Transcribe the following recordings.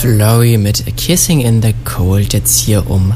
Flurry mit Kissing in the Cold, jetzt hier um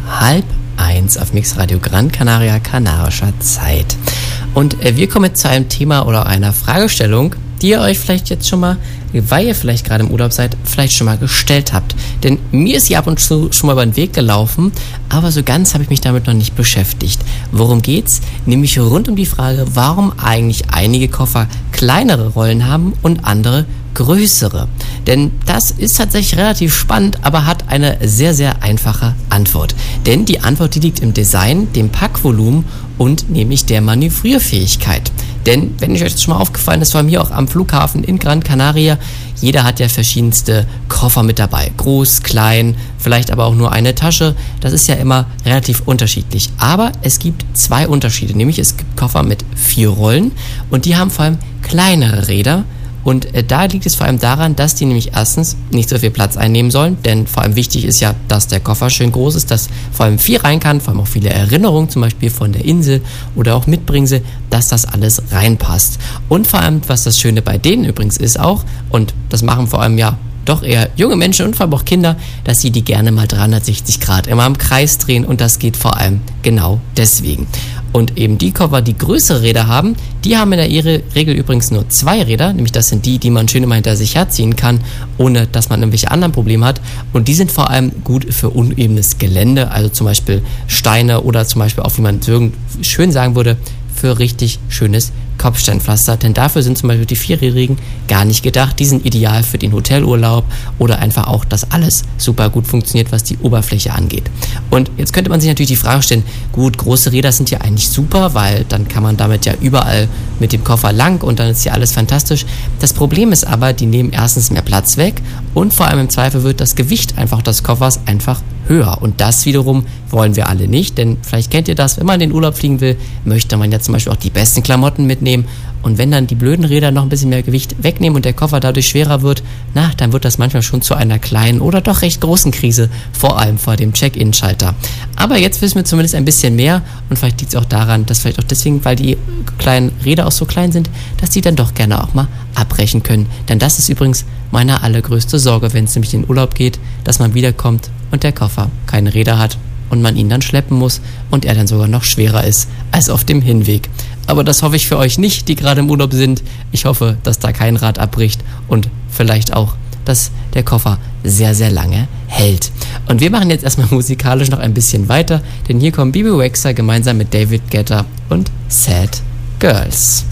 12:30 auf Mixradio Gran Canaria, kanarischer Zeit. Und wir kommen jetzt zu einem Thema oder einer Fragestellung, die ihr euch vielleicht jetzt schon mal, weil ihr vielleicht gerade im Urlaub seid, vielleicht schon mal gestellt habt. Denn mir ist sie ab und zu schon mal über den Weg gelaufen, aber so ganz habe ich mich damit noch nicht beschäftigt. Worum geht's? Nämlich rund um die Frage, warum eigentlich einige Koffer kleinere Rollen haben und andere größere. Denn das ist tatsächlich relativ spannend, aber hat eine sehr, sehr einfache Antwort. Denn die Antwort, die liegt im Design, dem Packvolumen und nämlich der Manövrierfähigkeit. Denn, wenn euch das schon mal aufgefallen ist, vor allem hier auch am Flughafen in Gran Canaria, jeder hat ja verschiedenste Koffer mit dabei. Groß, klein, vielleicht aber auch nur eine Tasche. Das ist ja immer relativ unterschiedlich. Aber es gibt zwei Unterschiede. Nämlich es gibt Koffer mit 4 Rollen und die haben vor allem kleinere Räder. Und da liegt es vor allem daran, dass die nämlich erstens nicht so viel Platz einnehmen sollen, denn vor allem wichtig ist ja, dass der Koffer schön groß ist, dass vor allem viel rein kann, vor allem auch viele Erinnerungen, zum Beispiel von der Insel oder auch Mitbringsel, dass das alles reinpasst. Und vor allem, was das Schöne bei denen übrigens ist auch, und das machen vor allem ja doch eher junge Menschen und vor allem auch Kinder, dass sie die gerne mal 360 Grad immer im Kreis drehen und das geht vor allem genau deswegen. Und eben die Koffer, die größere Räder haben, die haben in der Regel übrigens nur 2 Räder, nämlich das sind die, die man schön immer hinter sich herziehen kann, ohne dass man irgendwelche anderen Probleme hat. Und die sind vor allem gut für unebenes Gelände, also zum Beispiel Steine oder zum Beispiel auch, wie man schön sagen würde, für richtig schönes Kopfsteinpflaster, denn dafür sind zum Beispiel die 4-Rädrigen gar nicht gedacht. Die sind ideal für den Hotelurlaub oder einfach auch, dass alles super gut funktioniert, was die Oberfläche angeht. Und jetzt könnte man sich natürlich die Frage stellen, gut, große Räder sind ja eigentlich super, weil dann kann man damit ja überall mit dem Koffer lang und dann ist ja alles fantastisch. Das Problem ist aber, die nehmen erstens mehr Platz weg und vor allem im Zweifel wird das Gewicht einfach des Koffers einfach höher. Und das wiederum wollen wir alle nicht, denn vielleicht kennt ihr das, wenn man in den Urlaub fliegen will, möchte man ja zum Beispiel auch die besten Klamotten mitnehmen. Und wenn dann die blöden Räder noch ein bisschen mehr Gewicht wegnehmen und der Koffer dadurch schwerer wird, dann wird das manchmal schon zu einer kleinen oder doch recht großen Krise, vor allem vor dem Check-in-Schalter. Aber jetzt wissen wir zumindest ein bisschen mehr und vielleicht liegt es auch daran, dass vielleicht auch deswegen, weil die kleinen Räder auch so klein sind, dass die dann doch gerne auch mal abbrechen können. Denn das ist übrigens meine allergrößte Sorge, wenn es nämlich in den Urlaub geht, dass man wiederkommt und der Koffer keine Räder hat und man ihn dann schleppen muss und er dann sogar noch schwerer ist als auf dem Hinweg. Aber das hoffe ich für euch nicht, die gerade im Urlaub sind. Ich hoffe, dass da kein Rad abbricht und vielleicht auch, dass der Koffer sehr, sehr lange hält. Und wir machen jetzt erstmal musikalisch noch ein bisschen weiter, denn hier kommen Bebe Rexha gemeinsam mit David Guetta und Sad Girls.